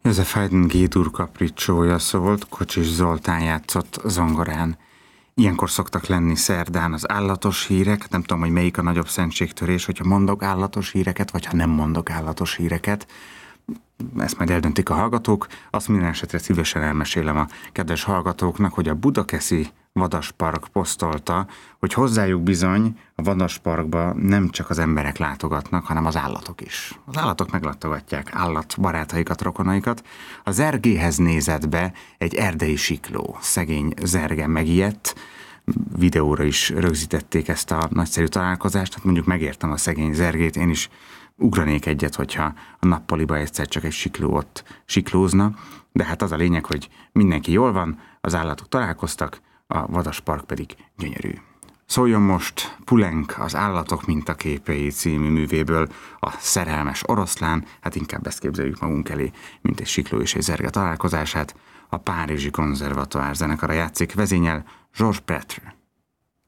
József Haydn G-dur kapricsója szólt, Kocsis Zoltán játszott zongorán. Ilyenkor szoktak lenni szerdán az állatos hírek, nem tudom, hogy melyik a nagyobb szentségtörés, hogyha mondok állatos híreket, vagy ha nem mondok állatos híreket. Ezt majd eldöntik a hallgatók. Azt minden esetre szívesen elmesélem a kedves hallgatóknak, hogy a Budakeszi Vadaspark posztolta, hogy hozzájuk bizony a Vadasparkba nem csak az emberek látogatnak, hanem az állatok is. Az állatok meglátogatják állatbarátaikat, rokonaikat. A Zergéhez nézett be egy erdei sikló. Szegény Zerge megijedt. Videóra is rögzítették ezt a nagyszerű találkozást. Hát mondjuk megértem a szegény Zergét, én is ugranék egyet, hogyha a nappaliba egyszer csak egy sikló ott siklózna, de hát az a lényeg, hogy mindenki jól van, az állatok találkoztak, a Vadaspark pedig gyönyörű. Szóljon most Poulenc az Állatok mintaképei című művéből a szerelmes oroszlán, hát inkább ezt képzeljük magunk elé, mint egy sikló és egy Zerge találkozását. A Párizsi Konzervatóár zenekara játszik, vezényel Georges Pretre.